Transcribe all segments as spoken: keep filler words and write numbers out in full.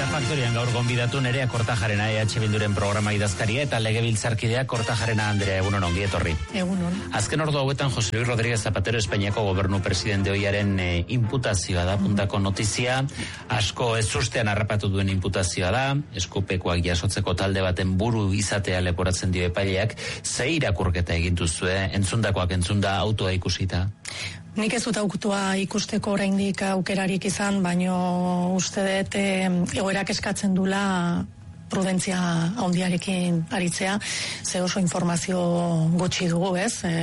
Eta Faktorian gaur gonbidatu Nerea Kortajarena E H Bilduren programa idazkaria eta legebiltzarkidea Kortajarena Andrea, egunon ongi etorri. Egunon. Azken ordu hauetan Jose Luis Rodríguez Zapatero Espainiako gobernu presidente ohiaren e, imputazioa da, puntako notizia, asko ez ustean harrapatu duen imputazioa da, eskupekoak jasotzeko talde baten buru izatea leporatzen dio epaileak, ze irakurketa egin duzue, entzundakoak entzunda autoa ikusita? Nik ez dut aukutua ikusteko oraindik aukerarik izan, baino uste dut e, egoerak eskatzen dula prudentzia handiarekin aritzea, ze oso informazio gutxi dugu, ez? E,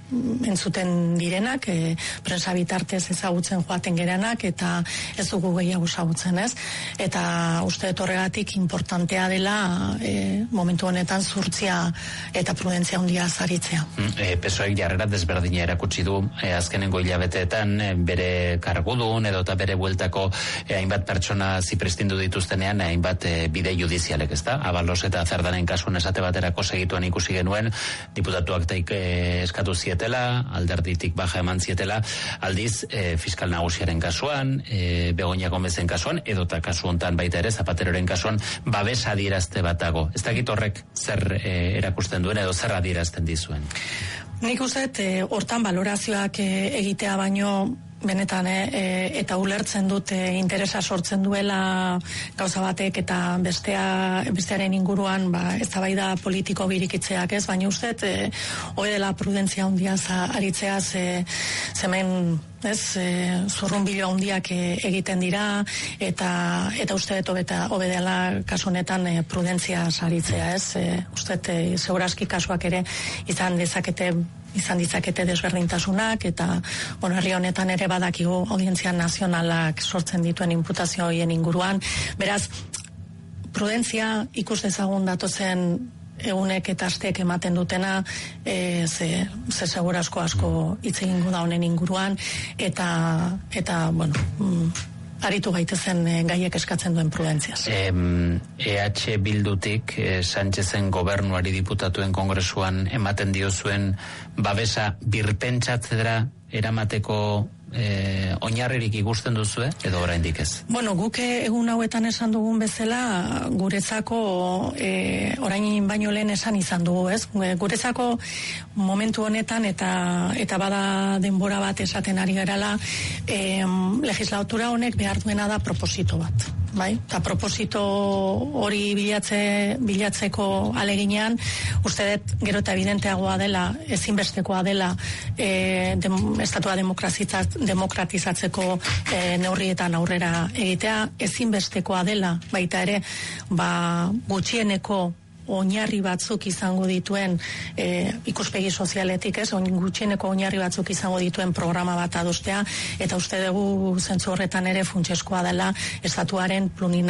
entzuten direnak, e, prensa bitartez ezagutzen joaten gerenak, eta ez dugu gehiago ezagutzen, ez? Eta uste dut horregatik importantea dela e, momentu honetan zurtzia eta prudentzia handia zaritzea. Mm, e, Pesoek jarrera desberdina erakutsi du, e, azkenengo hilabeteetan e, bere kargudun edo eta bere bueltako e, hainbat pertsona zipristindu dituztenean, e, hainbat e, bide judizialek, ez da? Abalos eta Zerdanen kasuan esate baterako segituan ikusi genuen, diputatuak taik e, eskatu zietela, alderditik baja eman zietela, aldiz e, fiskal nagusiaren kasuan, e, Begoña Gomezen kasuan, edota kasu hontan baita ere Zapateroren kasuan babes adierazte bat dago. Ez dakit horrek zer e, erakusten duen edo zer adierazten dizuen? Nik uste, e, hortan balorazioak e, egitea baino benetan, e, eta ulertzen dut e, interesa sortzen duela gauza batek eta bestea, bestearen inguruan ba, eztabaida politiko birikitzeak, ez? Baina uste, e, hori dela prudentzia handia aritzea, ze, zemen ez, e, zurrunbilo handiak e, egiten dira, eta eta uste dut hobeta hobedela kasu honetan e, prudentzia saritzea, ez? E, uste, e, segurazki kasuak ere izan dezakete izan ditzakete desberdintasunak, eta bueno, herri honetan ere badakigu audientzia nazionalak sortzen dituen imputazio horien inguruan. Beraz, prudentzia ikus dezagun datozen egunek eta asteek ematen dutena, e, ze, ze segurazko asko hitz egingo da honen inguruan, eta, eta bueno, mm, aritu gaitezen e, gaiek eskatzen duen prudentziaz. E, E H Bildutik e, Sánchezen gobernuari diputatuen kongresuan ematen diozuen babesa birpentsatzera eramateko e, oinarririk ikusten duzue, edo oraindik ez? Bueno, guk egun hauetan esan dugun bezala, guretzako e, orain baino lehen esan izan dugu, ez? Guretzako momentu honetan eta eta bada denbora bat esaten ari garala, e, legislatura honek behar duena da proposito bat. Bai, eta proposito hori bilatze, bilatzeko aleginean, uste dut gero eta evidenteagoa dela, ezinbestekoa dela e, dem, estatua demokratizatzeko e, neurrietan aurrera egitea, ezinbestekoa dela baita ere, ba, gutxieneko oinarri batzuk izango dituen e, ikuspegi sozialetik, ez, on, gutxieneko oinarri batzuk izango dituen programa bat adostea, eta uste dugu zentzu horretan ere funtseskoa dela estatuaren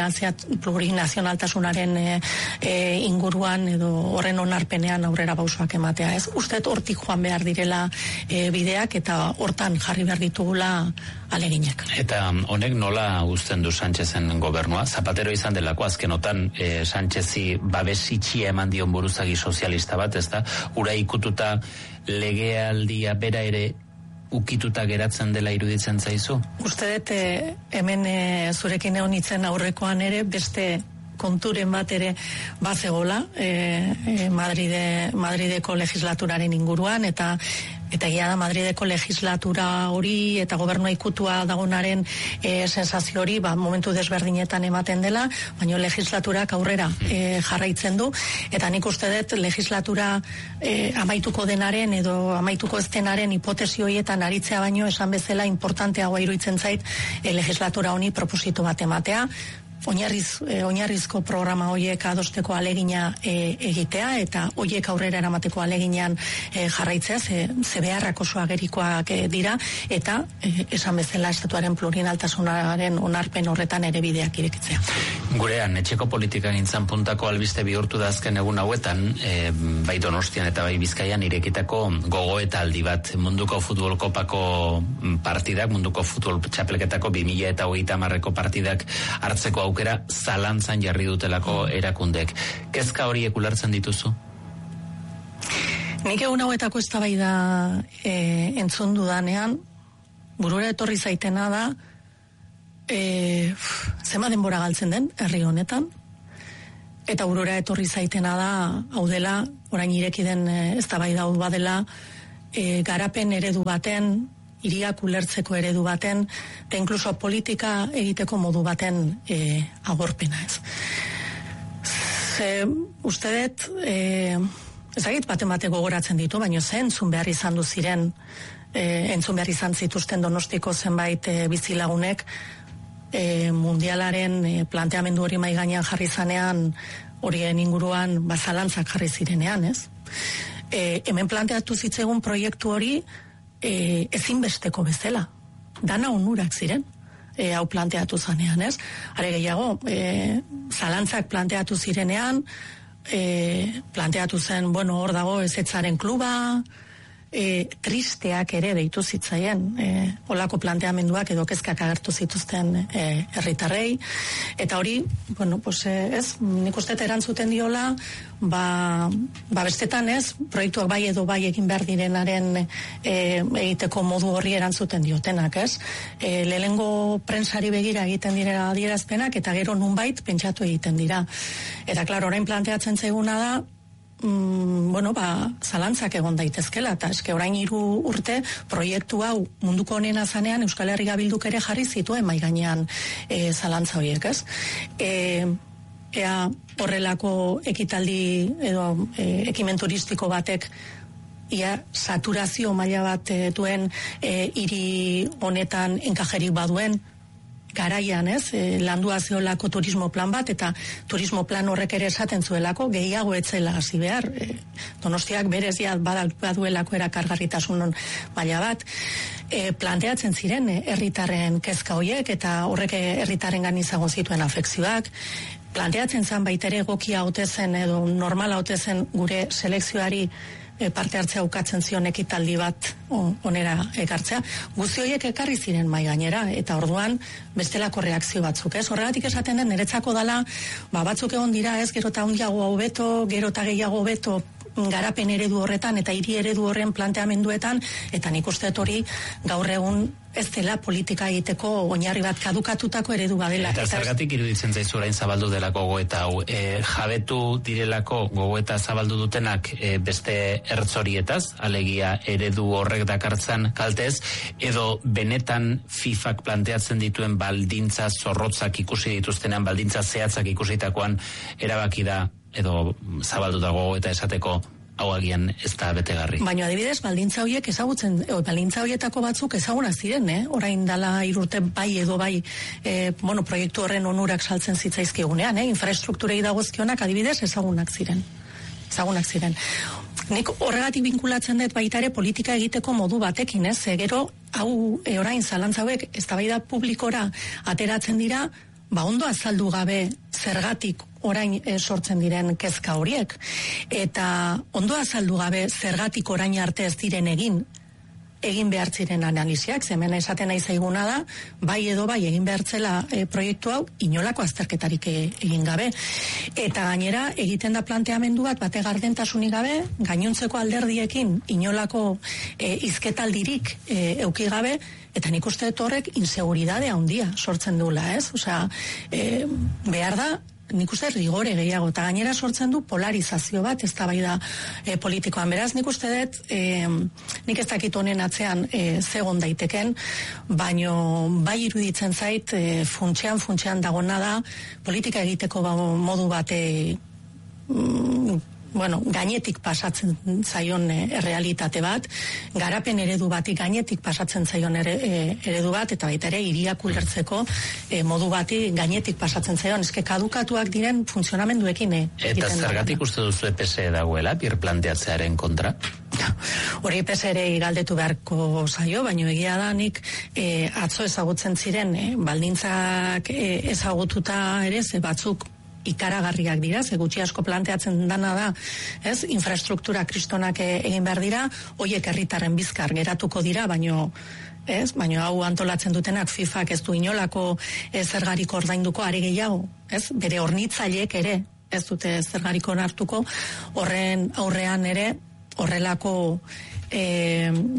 plurinazionaltasunaren e, e, inguruan edo horren onarpenean aurrera pausoak ematea, ez. Uste hortik joan behar direla e, bideak, eta hortan jarri behar ditugula aleginak. Eta honek nola uzten du Sánchezen gobernua? Zapatero izan delako azkenotan e, Sánchezi babesi txia eman dion buruzagi sozialista bat, ez da? Ura ikututa legealdia bera ere ukituta geratzen dela iruditzen zaizu? Uste dut hemen e, zurekin egon itzen aurrekoan ere beste konturen bat ere bazegola e, e, Madride, Madrideko legislaturaren inguruan, eta eta egia da Madrideko legislatura hori eta gobernua ikutua dagonaren e, sensazio hori ba, momentu desberdinetan ematen dela, baina legislaturak aurrera e, jarraitzen du, eta nik uste dut legislatura e, amaituko denaren edo amaituko ez denaren hipotesi horietan aritzea baino esan bezala importanteagoa iruditzen zait e, legislatura honi proposito bat ematea, Oinarriz, eh, oinarrizko programa horiek adosteko alegina eh, egitea, eta horiek aurrera eramateko aleginean eh, jarraitzea, ze, ze beharrak oso agerikoak eh, dira, eta eh, esan bezala estatuaren plurinaltasunaren onarpen horretan ere bideak irekitzea. Gurean, etxeko politika gintzan puntako albiste bihurtu da azken egun hauetan, eh, bai Donostian eta bai Bizkaian irekitako gogoeta aldi bat, munduko futbol kopako partidak, munduko futbol txapelketako bi mila eta hogeita hamarreko partidak hartzeko aukera zalantzan jarri dutelako erakundek. Kezka horiek ulertzen dituzu? Nik egun hauetako eztabaida e, entzun dudanean, burura etorri zaitena da, e, zema denbora galtzen den herri honetan, eta aurora etorri zaitena da, hau dela, orain ireki den eztabaida hau badela, e, garapen eredu baten, hiriak ulertzeko eredu baten, eta inkluso politika egiteko modu baten e, agorpena ez. Ze, uste dut, e, ezagit baten bate gogoratzen ditu, baina ze entzun behar izan du ziren, e, entzun behar izan zituzten Donostiko zenbait e, bizilagunek, e, mundialaren e, planteamendu hori mai gainean jarri zanean, horien inguruan bazalantzak jarri zirenean, ez? E, hemen planteatu zitzegun proiektu hori e, ezinbesteko bezala. Dana onurak ziren, e, hau planteatu zanean, ez? Are gehiago, e, zalantzak planteatu zirenean, e, planteatu zen, bueno, hor dago ezetzaren kluba, E, tristeak ere deitu zitzaien e, olako planteamenduak edo kezkak agertu zituzten e, herritarrei, eta hori, bueno, pues, ez, nik uste erantzuten diola, ba, ba bestetan ez, proiektuak bai edo bai egin behar direnaren e, egiteko modu horri erantzuten diotenak, ez? E, lehengo prensari begira egiten direla adierazpenak, eta gero nunbait pentsatu egiten dira. Eta, klaro, orain planteatzen zaiguna da, Mm, bueno, ba, zalantzak egon daitezkela, eta eske orain hiru urte proiektu hau munduko honena zanean Euskal Herria Bilduk ere jarri zituen mai gainean e, zalantza horiek, ez? E, ea horrelako ekitaldi edo e, ekimen turistiko batek ia saturazio maila bat e, duen e, hiri honetan enkajerik baduen, garaian, ez, e, landua zeolako turismo plan bat, eta turismo plan horrek ere esaten zuelako, gehiago etzela hasi behar, e, Donostiak berezia baduelako erakargarritasun maila bat, e, planteatzen ziren e, herritarren kezka hoiek, eta horrek herritarren gan izango zituen afekzioak, planteatzen zan baitere egokia haute zen, edo normala haute zen gure selekzioari E, parte hartzea ukatzen zion ekitaldi bat onera ekartzea. Guzti horiek ekarri ziren mai gainera, eta orduan bestelako reakzio batzuk, ez? Horregatik esaten den, niretzako dala, ba, batzuk egon dira, ez, gero eta handiago hobeto, gero eta gehiago hobeto garapen eredu horretan eta hiri eredu horren planteamenduetan, eta nik uste hori gaur egun ez dela politika egiteko oinarri bat kadukatutako eredu badela. Eta, eta zergatik iruditzen zaizu orain zabaldu delako gogoeta hau, e, jabetu direlako gogoeta zabaldu dutenak e, beste ertzorietaz, alegia eredu horrek dakartzan kaltez, edo benetan FIFak planteatzen dituen baldintza zorrotzak ikusi dituztenean, baldintza zehatzak ikusitakoan erabaki da edo zabaldu dago eta esateko hau agian ez da betegarri. Baina adibidez, baldintza horiek ezagutzen, o, baldintza horietako batzuk ezaguna ziren, eh? Orain dala irurte bai edo bai, eh, bueno, proiektu horren onurak saltzen zitzaizkigunean, eh? Infrastrukturei dagozkionak adibidez ezagunak ziren. Ezagunak ziren. Nik horregatik binkulatzen dut baita ere politika egiteko modu batekin, ez? Gero, hau e, orain zalantza hauek eztabaida publikora ateratzen dira, ba ondo azaldu gabe zergatik orain e, sortzen diren kezka horiek, eta ondo azaldu gabe zergatik orain arte ez diren egin egin behar ziren analiziak, zemen esaten nahi zaiguna da, bai edo bai egin behartzela e, proiektu hau inolako azterketarik e, egin gabe, eta gainera egiten da planteamendu bat bate gardentasunik gabe, gainontzeko alderdiekin inolako e, izketaldirik e, euki gabe, eta nik uste dut horrek inseguridadea handia sortzen dula, ez? Osea, e, behar da nik uste rigore gehiago, eta gainera sortzen du polarizazio bat, ez da bai da e, politikoan. Beraz, nik uste dut, e, nik ez dakit honen atzean e, zegon daiteken, baino bai iruditzen zait, e, funtsean, funtsean dagona da, politika egiteko ba, modu bate, mm, bueno, gainetik pasatzen zaion e, realitate bat, garapen eredu bati gainetik pasatzen zaion ere, e, eredu bat, eta baita ere hiriak ulertzeko e, modu bati gainetik pasatzen zaion, eske kadukatuak diren funtzionamenduekin. E, eta zergatik uste duzu E P S dagoela, birplanteatzearen kontra? Hori E P S ere galdetu beharko zaio, baina egia da nik e, atzo ezagutzen ziren, e, baldintzak e, ezagututa ere, ze batzuk ikaragarriak dira, ze gutxi asko planteatzen dana da, ez, infrastruktura kristonak egin behar dira, hoiek herritarren bizkar geratuko dira, baino, ez, baino hau antolatzen dutenak FIFak ez du inolako ez zergarik ordainduko, are gehiago, ez, bere hornitzaileek ere, ez dute zergarik onartuko, horren aurrean ere, horrelako e,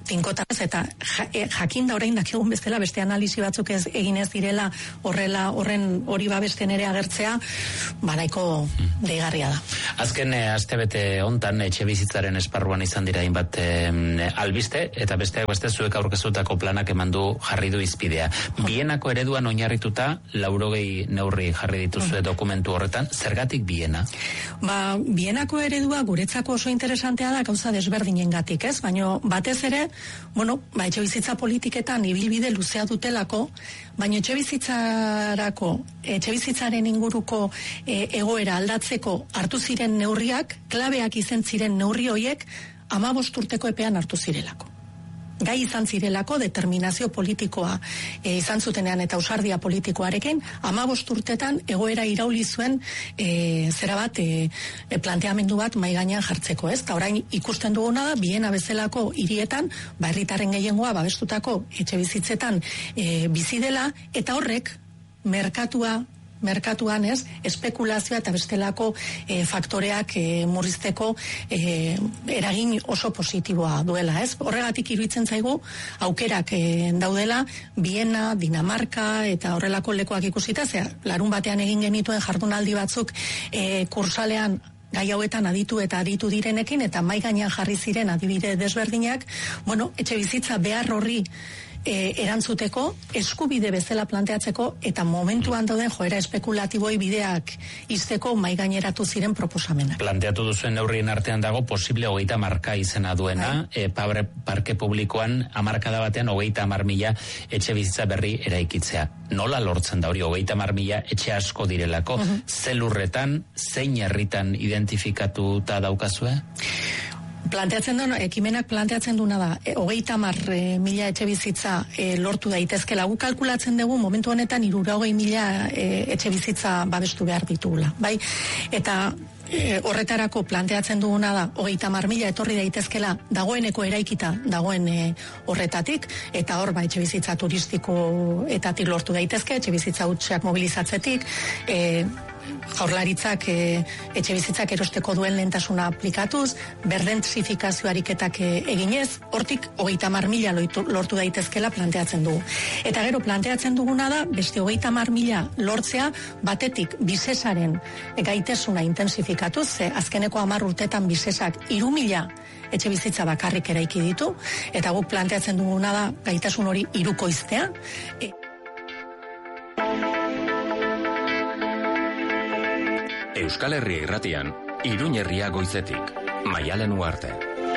tinkotaz, eta jakin da orain dakigun bestela beste analisi batzuk ez eginez direla horrela horren hori babesten ere agertzea, badaiko deigarria da. Azken e, astebete hontan etxe bizitzaren esparruan izan dira hainbat e, albiste, eta besteak beste zuek aurkeztutako planak eman du jarri du izpidea. Bienako ereduan oinarrituta laurogei neurri jarri dituzue dokumentu horretan, zergatik Biena? Ba, Bienako eredua guretzako oso interesantea da gauza desberdinengatik, ez? Baina batez ere, bueno, ba, etxe bizitza politiketan ibilbide luzea dutelako, baina etxe bizitzarako, etxe bizitzaren inguruko e, egoera aldatzeko hartu ziren neurriak, klabeak izan ziren neurri horiek hamabost urteko epean hartu zirelako. Gai izan zirelako determinazio politikoa e, izan zutenean eta ausardia politikoarekin, hamabost urtetan egoera irauli zuen e, zera bat e, e, planteamendu bat mai gainean jartzeko, ez? Ta orain ikusten duguna da Biena bezalako hirietan, ba herritarren gehiengoa babestutako etxe bizitzetan e, bizi dela, eta horrek merkatua merkatuan ez, espekulazioa eta bestelako e, faktoreak e, murrizteko e, eragin oso positiboa duela, ez? Horregatik iruditzen zaigu aukerak e, daudela Biena, Dinamarka eta horrelako lekuak ikusita, zera, larun batean egin genituen jardunaldi batzuk e, kursalean gai hauetan aditu eta aditu direnekin, eta mai gainean jarri ziren adibide desberdinak, bueno, etxe bizitza behar horri E, erantzuteko, eskubide bezala planteatzeko, eta momentuan dauden joera espekulatiboei bideak izteko mai gaineratu ziren proposamenak. Planteatu duzuen neurrien artean dago posible hogeita marka izena duena, e, pabre, parke publikoan hamarkada batean hogeita hamar mila etxe bizitza berri eraikitzea. Nola lortzen da hori hogeita hamar mila etxe asko direlako? Uh-huh. Zelurretan, zein herritan identifikatuta daukazue? Planteatzen du, ekimenak planteatzen duna da, e, hogeita hamar e, mila etxe bizitza e, lortu daitezkela. Guk kalkulatzen dugu momentu honetan hirurogei mila e, etxe bizitza babestu behar ditugula, bai? Eta e, horretarako planteatzen duguna da, hogeita hamar mila etorri daitezkela dagoeneko eraikita dagoen e, horretatik, eta hor ba etxe bizitza turistikoetatik lortu daitezke, etxe bizitza hutsak mobilizatzetik, e, Jaurlaritzak e, etxe bizitzak erosteko duen lehentasuna aplikatuz, berdentsifikazio ariketak e, eginez, hortik hogeita hamar mila lortu daitezkela planteatzen dugu. Eta gero planteatzen duguna da, beste hogeita hamar mila lortzea, batetik bizesaren gaitesuna intensifikatuz, ze azkeneko hamar urtetan bisesak hiru mila etxe bizitza bakarrik eraiki ditu, eta guk planteatzen duguna da gaitasun hori hirukoiztea. E Euskal Herria irratian, Iruñ herria goizetik, Maialen Uarte.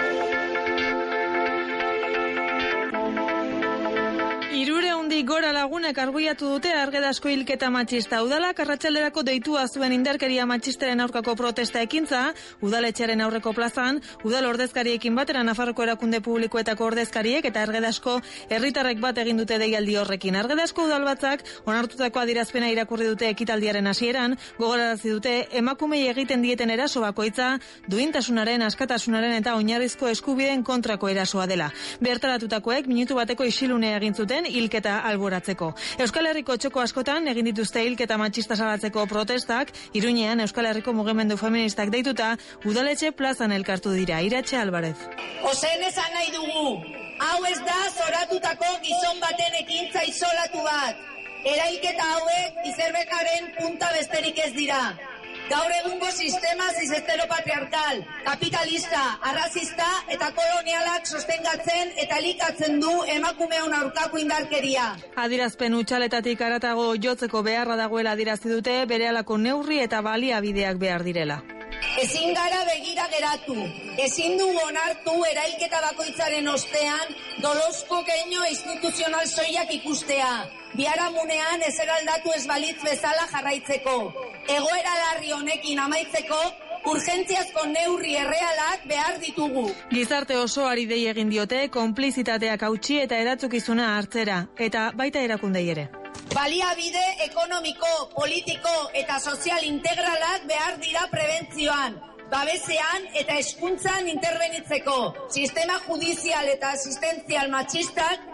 Hirurehundik gora lagunek argoiatu dute argedasko hilketa matxista. Udalak arratsalderako deitua zuen indarkeria matxistaren aurkako protesta ekintza, udaletxearen aurreko plazan, udal ordezkariekin batera Nafarroko erakunde publikoetako ordezkariek eta argedasko herritarrek bat egin dute deialdi horrekin. Argedasko udalbatzak onartutako adierazpena irakurri dute ekitaldiaren hasieran, gogorarazi dute emakumei egiten dieten eraso bakoitza duintasunaren, askatasunaren eta oinarrizko eskubideen kontrako erasoa dela. Bertaratutakoek minutu bateko isilunea egin zuten hilketa alboratzeko. Euskal Herriko txoko askotan egin dituzte hilketa matxista salatzeko protestak, Iruñean Euskal Herriko mugimendu feministak deituta udaletxe plazan elkartu dira. Iratxe Alvarez. Ozen esan nahi dugu, hau ez da zoratutako gizon baten ekintza isolatu bat. Erailketa hauek izerbekaren punta besterik ez dira. Gaur egungo sistema zizesteropatriarkal, kapitalista, arrazista eta kolonialak sostengatzen eta elikatzen du emakumeon aurkako indarkeria. Adierazpen hutsaletatik haratago jotzeko beharra dagoela adierazi dute, berehalako neurri eta baliabideak behar direla. Ezin gara begira geratu, ezin du onartu erailketa bakoitzaren ostean dolozko keino instituzional soilak ikustea, biharamunean ezer aldatu ez balitz bezala jarraitzeko. Egoera larri honekin amaitzeko, urgentziazko neurri errealak behar ditugu. Gizarte osoari dei egin diote, konplizitateak hautsi eta erantzukizuna hartzera, eta baita erakundei ere. Baliabide ekonomiko, politiko eta sozial integralak behar dira prebentzioan, babesean eta hezkuntzan interbenitzeko. Sistema judizial eta asistentzial matxistak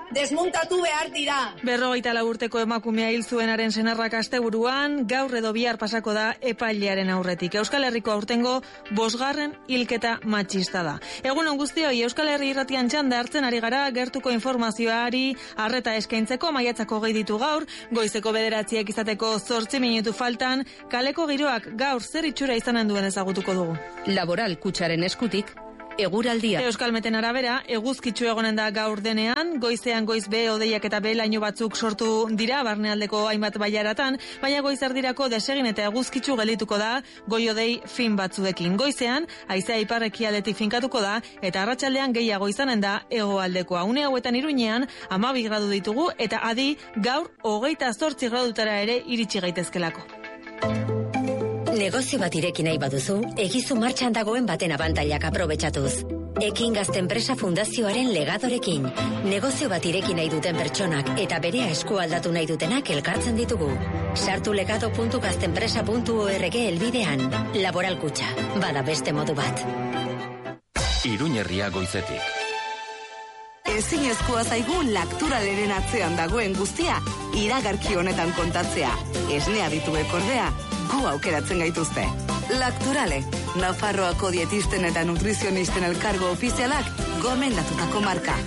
desmuntatu behar dira. Berrogeita lau urteko emakumea hil zuenaren senarrak asteburuan, gaur edo bihar pasako da epailearen aurretik. Euskal Herriko aurtengo bosgarren hilketa matxista da. Egun on guztioi, Euskal Herri irratian txanda hartzen ari gara, gertuko informazioari arreta eskaintzeko maiatzako gehi ditu gaur, goizeko bederatziak izateko zortzi minutu faltan, kaleko giroak gaur zer itxura izanen duen ezagutuko dugu. Laboral Kutxaren eskutik, eguraldia. Euskalmeten arabera, eguzkitsu egonen da gaur denean, goizean goiz be odeiak eta be laino batzuk sortu dira barnealdeko hainbat bailaratan, baina goiz erdirako desegin eta eguzkitsu geldituko da goi odei fin batzuekin. Goizean, haizea ipar-ekialdetik finkatuko da eta arratsaldean gehiago izanen da hegoaldekoa. Une hauetan Iruñean hamabi gradu ditugu eta adi gaur hogeita zortzi gradutara ere iritsi gaitezkelako. Negozio bat ireki nahi baduzu, egizu martxan dagoen baten abantailak aprobetxatuz. Ekin Gazte Enpresa Fundazioaren legadorekin. Negozio bat ireki nahi duten pertsonak eta berea esku aldatu nahi dutenak elkartzen ditugu. Sartu legado puntu gaztenpresa puntu org elbidean. Laboral Kutxa, bada beste modu bat. Iruñerria goizetik. Ezinezkoa zaigu Lakturaleren atzean dagoen guztia iragarki honetan kontatzea. Esnea dituek ordea, gu aukeratzen gaituzte. Lakturale, Nafarroako dietisten eta nutrizionisten elkargo ofizialak gomendatutako marka.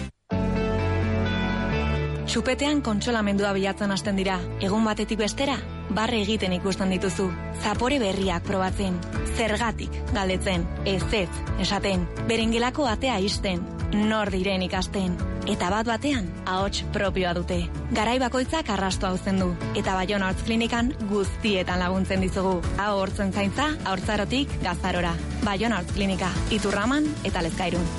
Txupetean kontsolamendua bilatzen hasten dira. Egun batetik bestera, barre egiten ikusten dituzu. Zapore berriak probatzen. Zergatik galdetzen. Ez ez, esaten. Berengelako atea isten. Nor diren ikasten. Eta bat batean, ahots propioa dute. Garai bakoitzak arrasto hauzen du. Eta Baiona Hortz Klinikan guztietan laguntzen dizugu. Hau hortzen zaintza, haurtzarotik gazarora. Baiona Hortz Klinika, Iturraman eta Lezkairun.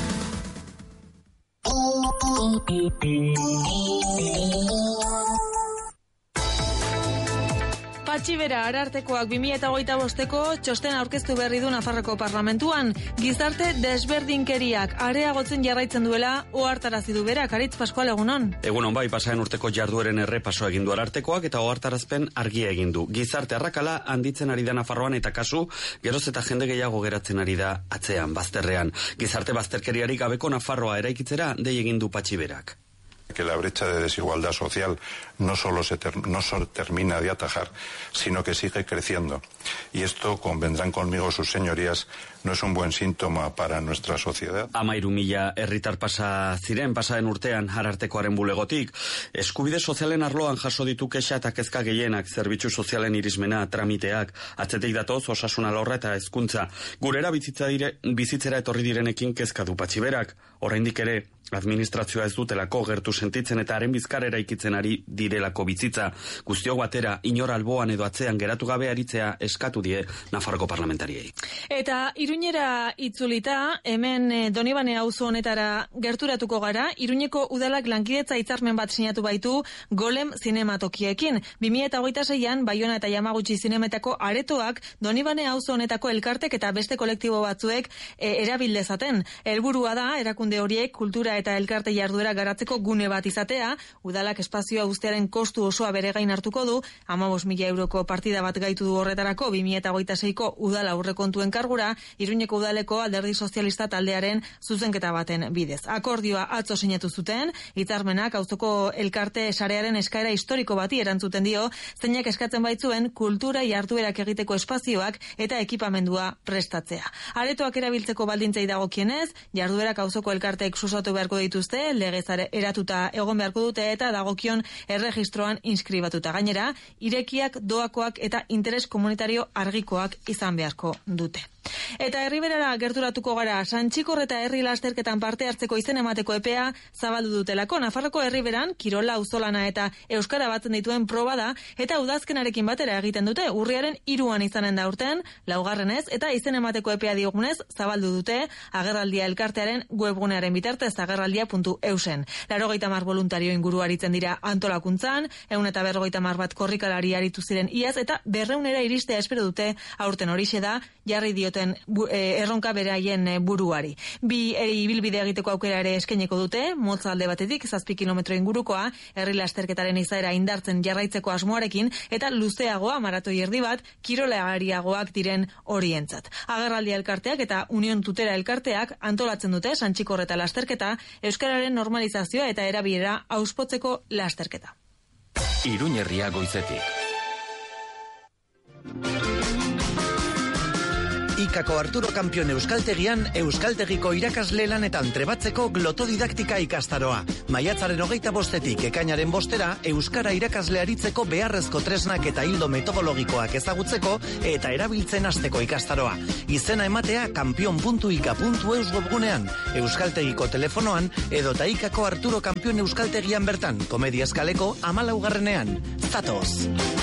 Patxibera Arartekoak bi mila hogeita bosteko txosten aurkeztu berri du Nafarroko Parlamentuan. Gizarte desberdinkeriak areagotzen jarraitzen duela ohartarazi du berak. Aritz Pascual, egunon. Egunon bai, pasaen urteko jardueren errepaso egin du Arartekoak eta ohartarazpen argia egin du. Gizarte arrakala handitzen ari da Nafarroan eta kasu geroz eta jende gehiago geratzen ari da atzean, bazterrean. Gizarte bazterkeriarik gabeko Nafarroa eraikitzera dei egin du Patxiberak. Que la brecha de desigualdad social no solo se ter, no solo termina de atajar, sino que sigue creciendo. Y esto, convendrán conmigo sus señorías, no es un buen síntoma para nuestra sociedad. Amairu mila herritar pasa ziren, pasaden urtean Arartekoaren bulegotik. Eskubide sozialen arloan jaso ditu kexa eta kezka gehienak, zerbitzu sozialen irismena, tramiteak, atzetik datoz, osasun alorra eta hezkuntza. Gurera bizitza dire, bizitzera etorri direnekin kezka du Patxiberak. Oraindik ere, administrazioa ez dutelako gertu sentitzen eta haren bizkar eraikitzen ari direlako bizitza. Guztiok batera, inor alboan edo atzean geratu gabe aritzea eskatu die Nafarroko parlamentariei. Eta Iruñera itzulita, hemen Donibane auzo honetara gerturatuko gara, Iruñeko udalak lankidetza hitzarmen bat sinatu baitu Golem zinematokiekin. bi mila hogeita seian, Baiona eta Yamaguchi zinemetako aretoak Donibane auzo honetako elkartek eta beste kolektibo batzuek e, erabildezaten. Helburua da, erakunde horiek kultura eta elkarte jarduera garatzeko gune bat izatea, udalak espazioa guztiaren kostu osoa bere gain hartuko du, hamabost mila euroko partida bat gaitu du horretarako bi mila hogeita seiko udala aurrekontuen kargura, Iruñeko udaleko Alderdi Sozialista taldearen zuzenketa baten bidez. Akordioa atzo sinatu zuten, hitzarmenak auzoko elkarte sarearen eskaera historiko bati erantzuten dio, zeinak eskatzen baitzuen kultura jarduerak egiteko espazioak eta ekipamendua prestatzea. Aretoak erabiltzeko baldintzei dagokienez, jarduerak auzoko elkarteek susatu beharko dituzte, legez eratuta egon beharko dute eta dagokion erregistroan inskribatuta. Gainera, irekiak, doakoak eta interes komunitario argikoak izan beharko dute. Eta herriberara gerturatuko gara, Santxikor eta herri lasterketan parte hartzeko izen emateko epea zabaldu dutelako. Nafarroko herriberan, kirola, auzolana eta euskara batzen dituen proba da, eta udazkenarekin batera egiten dute, urriaren hiruan izanen da urten, laugarrenez, eta izen emateko epea diogunez zabaldu dute, agerraldia elkartearen webgunearen bitartez agerraldia puntu eusen. Laurogeita hamar voluntario inguru aritzen dira antolakuntzan, berrikuntzan, ehun eta berrogeita hamar bat korrikalari aritu ziren iaz, eta berreunera iristea espero dute aurten. Horixe da jarri dioten bu, e, erronka beraien buruari. Bi eri ibilbide egiteko aukera ere eskaineko dute, motza alde batetik zazpi kilometro ingurukoa, herri lasterketaren izaera indartzen jarraitzeko asmoarekin, eta luzeagoa maratoi erdi bat kirolariagoak diren horientzat. Agerraldia elkarteak eta Union Tutera elkarteak antolatzen dute Santxikorreta lasterketa, euskararen normalizazioa eta erabilera auspotzeko lasterketa. Iruñerria goizetik. Ikako Arturo Kampion Euskaltegian Euskaltegiko irakasle lanetan trebatzeko glotodidaktika ikastaroa. Maiatzaren hogeita bostetik ekainaren bostera Euskara irakasle aritzeko beharrezko tresnak eta hildo metodologikoak ezagutzeko eta erabiltzen hasteko ikastaroa. Izena ematea kampion puntu ika puntu eus webgunean, Euskaltegiko telefonoan edota Ikako Arturo Kampion Euskaltegian bertan, Komedia Eskaleko hamalaugarrenean. Zatoz!